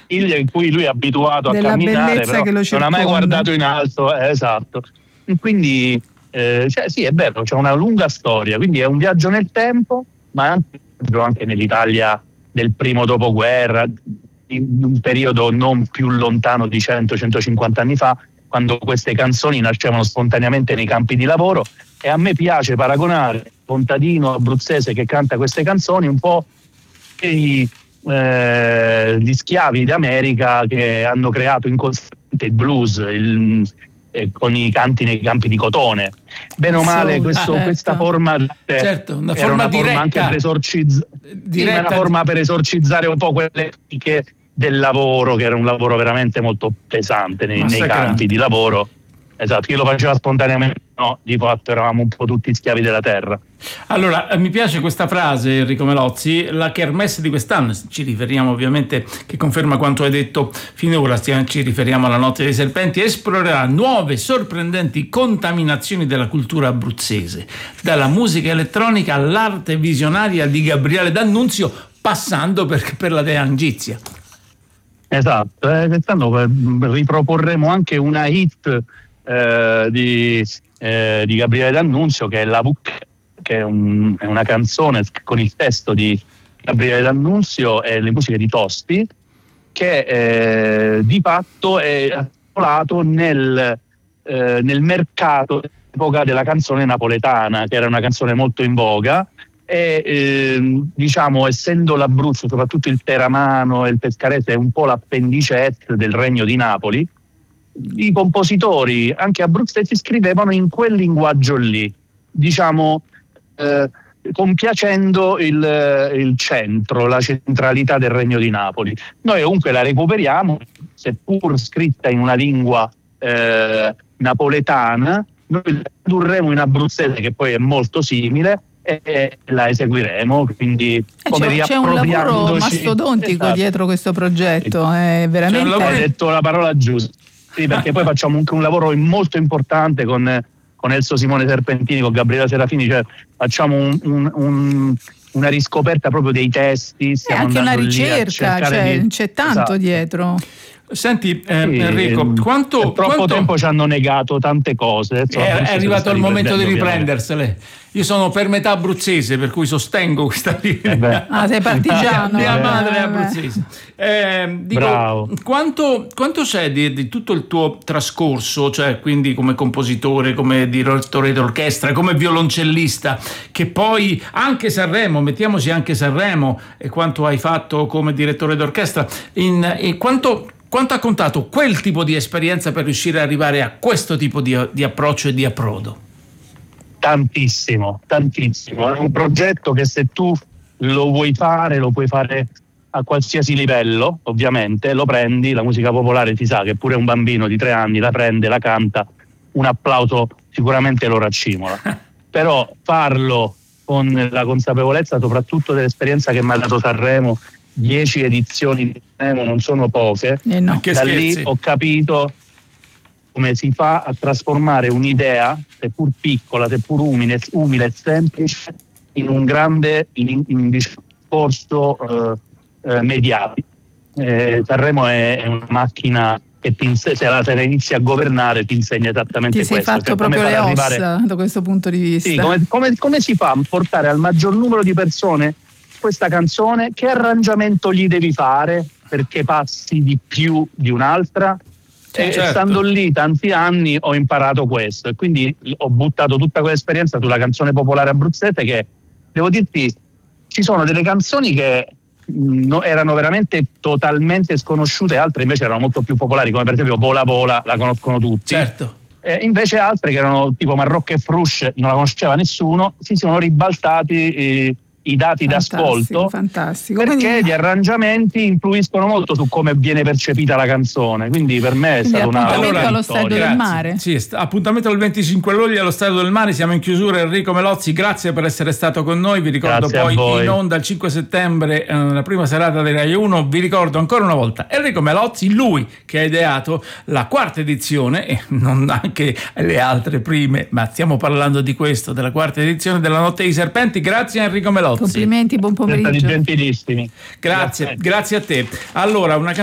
famiglia in cui lui è abituato a camminare, però non ha mai guardato in alto, esatto. E quindi sì, è vero, c'è una lunga storia, quindi è un viaggio nel tempo, ma anche nell'Italia del primo dopoguerra, in un periodo non più lontano di 100-150 anni fa, quando queste canzoni nascevano spontaneamente nei campi di lavoro. E a me piace paragonare il contadino abruzzese che canta queste canzoni un po' gli schiavi d'America che hanno creato inconsciamente il blues, con i canti nei campi di cotone. Bene o male, questa forma una era una forma anche per una forma per esorcizzare un po' quelle etiche del lavoro, che era un lavoro veramente molto pesante nei campi di lavoro. Esatto, chi lo faceva spontaneamente no, di fatto eravamo un po' tutti schiavi della terra. Allora, mi piace questa frase, Enrico Melozzi, la kermesse di quest'anno, ci riferiamo ovviamente, che conferma quanto hai detto finora, ci riferiamo alla Notte dei Serpenti, esplorerà nuove sorprendenti contaminazioni della cultura abruzzese, dalla musica elettronica all'arte visionaria di Gabriele D'Annunzio, passando per la Dea Angizia. Esatto, quest'anno riproporremo anche una hit di Gabriele D'Annunzio, che è La Vuc, che è una canzone con il testo di Gabriele D'Annunzio e le musiche di Tosti, che di fatto è articolato nel mercato dell'epoca della canzone napoletana, che era una canzone molto in voga. E diciamo, essendo l'Abruzzo, soprattutto il Teramano e il Pescarese, è un po' l'appendicetta del Regno di Napoli, i compositori anche abruzzesi scrivevano in quel linguaggio lì, diciamo, compiacendo il centro, la centralità del Regno di Napoli. Noi comunque la recuperiamo, seppur scritta in una lingua napoletana, noi la tradurremo in abruzzese, che poi è molto simile, e la eseguiremo, quindi c'è un lavoro mastodontico dietro questo progetto, è veramente... Hai detto la parola giusta, sì, perché poi facciamo anche un lavoro molto importante con Elso Simone Serpentini, con Gabriela Serafini, cioè facciamo una riscoperta proprio dei testi, anche una ricerca, c'è tanto dietro. Senti, Enrico, quanto tempo ci hanno negato tante cose. È arrivato il momento di riprendersele. Io sono per metà abruzzese, per cui sostengo questa linea. Sei partigiano. Mia madre è abruzzese. Bravo. Quanto c'è di tutto il tuo trascorso, cioè quindi come compositore, come direttore d'orchestra, come violoncellista, che poi anche Sanremo, mettiamoci anche Sanremo, e quanto hai fatto come direttore d'orchestra, quanto ha contato quel tipo di esperienza per riuscire ad arrivare a questo tipo di approccio e di approdo? Tantissimo. È un progetto che, se tu lo vuoi fare, lo puoi fare a qualsiasi livello, ovviamente. Lo prendi, la musica popolare si sa che pure un bambino di 3 anni la prende, la canta, un applauso sicuramente lo raccimola. Però farlo con la consapevolezza soprattutto dell'esperienza che mi ha dato Sanremo, 10 edizioni di Sanremo non sono poche, no. Da lì ho capito come si fa a trasformare un'idea, seppur piccola, seppur umile e semplice, in un grande discorso mediatico. Sanremo è una macchina che se la inizi a governare ti insegna esattamente questo. Ti sei fatto proprio le ossa da questo punto di vista. Sì, come si fa a portare al maggior numero di persone questa canzone? Che arrangiamento gli devi fare perché passi di più di un'altra? Certo. Stando lì tanti anni ho imparato questo, e quindi ho buttato tutta quell'esperienza sulla canzone popolare abruzzese, che devo dirti, ci sono delle canzoni che erano veramente totalmente sconosciute, altre invece erano molto più popolari, come per esempio Vola Vola, la conoscono tutti. Certo. Invece altre, che erano tipo Marrocco e Frusce, non la conosceva nessuno, si sono ribaltati i dati d'ascolto, fantastico. Perché gli arrangiamenti influiscono molto su come viene percepita la canzone, quindi per me è stata una appuntamento allo Stadio del Mare. Sì, appuntamento il 25 luglio allo Stadio del Mare. Siamo in chiusura. Enrico Melozzi, grazie per essere stato con noi. Vi ricordo poi in onda il 5 settembre la prima serata di Rai 1. Vi ricordo ancora una volta Enrico Melozzi, lui che ha ideato la 4ª edizione, e non anche le altre prime, ma stiamo parlando di questo, della 4ª edizione della Notte dei Serpenti. Grazie Enrico Melozzi. Complimenti, buon pomeriggio. Siete gentilissimi. Grazie a te. Allora, una